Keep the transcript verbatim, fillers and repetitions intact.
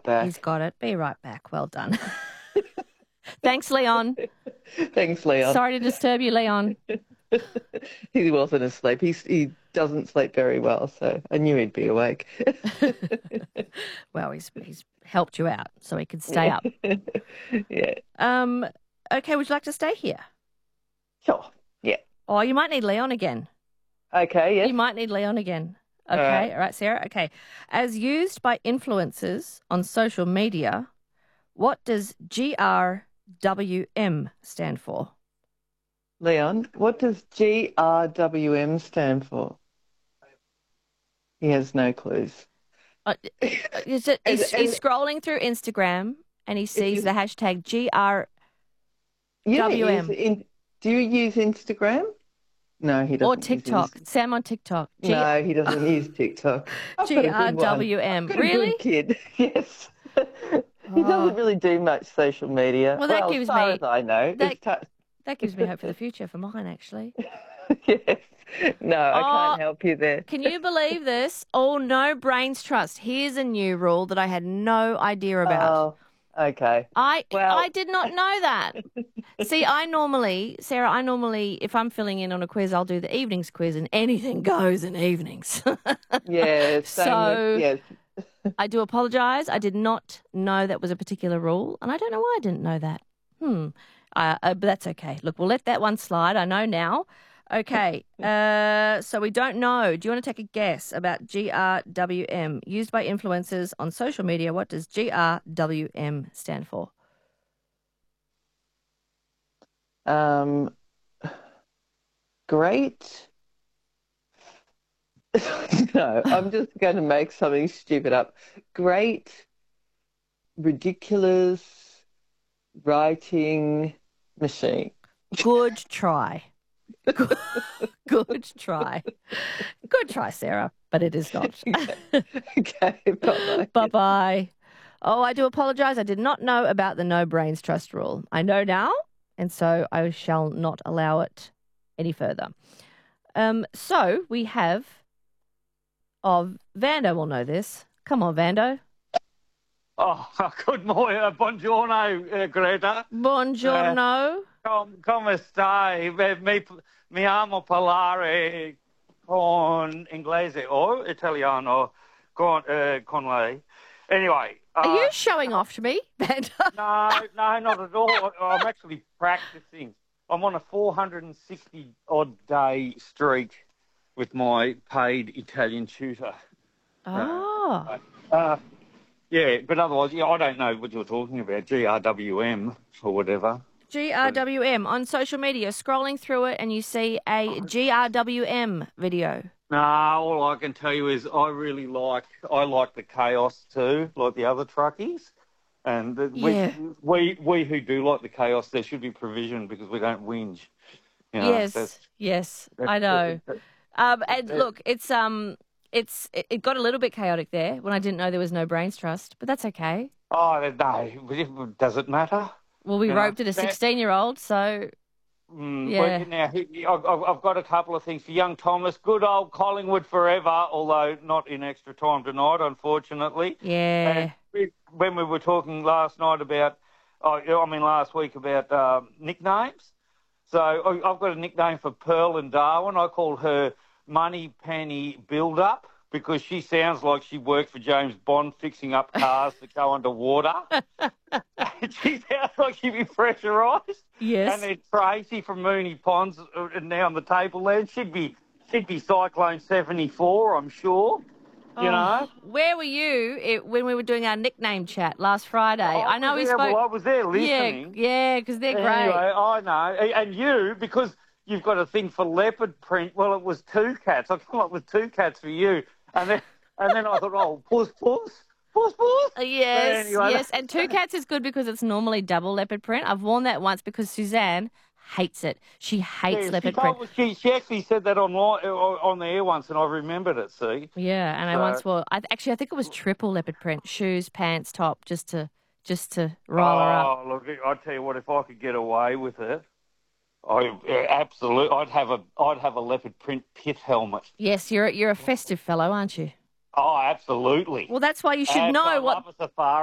back. He's got it. Be right back. Well done. Thanks, Leon. Thanks, Leon. Sorry to disturb you, Leon. He wasn't asleep. He's, he doesn't sleep very well, so I knew he'd be awake. Well, he's he's helped you out so he could stay up. Yeah. Um. Okay, would you like to stay here? Sure. Yeah. Oh, you might need Leon again. Okay, yes. You might need Leon again. Okay, All right. all right, Sarah. Okay. As used by influencers on social media, what does G R W M stand for? Leon, what does G R W M stand for? He has no clues. Uh, is it, he's, And- he's and- scrolling through Instagram and he sees you- the hashtag G R. You don't W M. use in, do you use Instagram? No, he doesn't. Or TikTok. Use, Sam on TikTok. G- no, he doesn't use TikTok. I've got a G good R one. W M. I've got a Really? good kid. Yes. He Oh. doesn't really do much social media. Well, that well gives as far me- as I know. that- It's ta- That gives me hope for the future for mine, actually. yes. No, I Oh. can't help you there. Can you believe this? Oh, no brains trust. Here's a new rule that I had no idea about. Oh, okay. I Well- I did not know that. See, I normally, Sarah, I normally, if I'm filling in on a quiz, I'll do the evenings quiz and anything goes in evenings. Yeah, same So- with, yes. I do apologise. I did not know that was a particular rule, and I don't know why I didn't know that. Hmm. Uh, uh, but that's okay. Look, we'll let that one slide. I know now. Okay. Uh, so we don't know. Do you want to take a guess about G R W M? Used by influencers on social media, what does G R W M stand for? Um, great. No, I'm just going to make something stupid up. Great, ridiculous writing machine. Good try. Good, good try. Good try, Sarah, but it is not. Okay, bye-bye. Bye-bye. Oh, I do apologise. I did not know about the no brains trust rule. I know now, and so I shall not allow it any further. Um, so we have, oh, Vando will know this. Come on, Vando. Oh, good morning, uh, buongiorno, uh, Greta. Buongiorno. Com, come stai? Eh, Mi, mi amo parlare con inglese o italiano con, uh, con lei. Anyway. Uh, Are you showing off to me, Vando? No, no, not at all. I'm actually practicing. I'm on a four hundred sixty odd day streak with my paid Italian tutor. Oh. Uh, yeah, but otherwise, yeah, I don't know what you're talking about, G R W M or whatever. G R W M on social media, scrolling through it and you see a G R W M video. Nah, all I can tell you is I really like, I like the chaos too, like the other truckies. And the, Yeah. we, we we who do like the chaos, there should be provision because we don't whinge. You know, Yes, that's- yes, that's- I know. that- Um, and that- look, it's um, it's it it got a little bit chaotic there when I didn't know there was no brains trust, but that's okay. Oh, no, does it matter? Well, we Yeah. roped it a That- sixteen-year-old, so Mm, Yeah. well, now, he- I've, I've I've got a couple of things for young Thomas. Good old Collingwood forever, although not in extra time tonight, unfortunately. yeah, And we, when we were talking last night about, oh, I mean last week about um, nicknames, so I- I've got a nickname for Pearl and Darwin. I call her Money Penny Build Up because she sounds like she worked for James Bond fixing up cars that go underwater. She sounds like she'd be pressurised. yes. And then Tracy from Mooney Ponds uh, now on the table there. She'd be she'd be Cyclone seventy-four, I'm sure. You Oh, know. where were you it, when we were doing our nickname chat last Friday? I know we yeah, spoke. Well, I was there yeah, listening. yeah, because they're great. Anyway, I know. A- And you, because you've got a thing for leopard print. Well, it was two cats. I come up with two cats for you, and then and then I thought, oh, puss, puss, puss, puss. Uh, Yes, Anyway. yes. And two cats is good because it's normally double leopard print. I've worn that once because Suzanne hates it. She hates Yeah, leopard she, print. told, she, she actually said that online, uh, on the air once, and I remembered it, see. Yeah, and I So- once wore. I, actually, I think it was triple leopard print: shoes, pants, top, just to just to roll her up. Oh, look, I tell you what, if I could get away with it, I uh, absolutely, I'd have a, I'd have a leopard print pith helmet. Yes, you're you're a festive fellow, aren't you? Oh, absolutely. Well, that's why you should And know I what love a safari.